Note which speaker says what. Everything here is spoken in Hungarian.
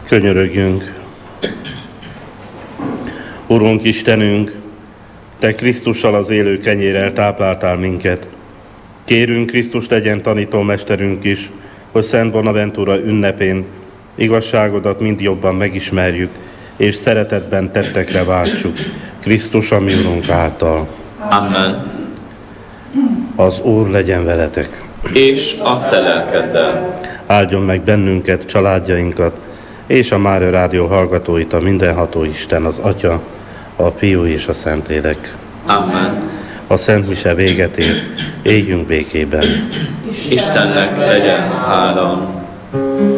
Speaker 1: Könyörögjünk. Urunk Istenünk, Te Krisztussal, az élő kenyérrel tápláltál minket. Kérünk, Krisztus legyen tanítómesterünk is, hogy Szent Bonaventura ünnepén igazságodat mind jobban megismerjük, és szeretetben tettekre váltsuk, Krisztus a mi Urunk által.
Speaker 2: Amen.
Speaker 1: Az Úr legyen veletek.
Speaker 2: És a te lelkeddel.
Speaker 1: Áldjon meg bennünket, családjainkat, és a Mária Rádió hallgatóit a mindenható Isten, az Atya, a Fiú és a Szentlélek.
Speaker 2: Amen.
Speaker 1: A Szent Mise véget ér, éljünk békében.
Speaker 2: Istennek legyen hála.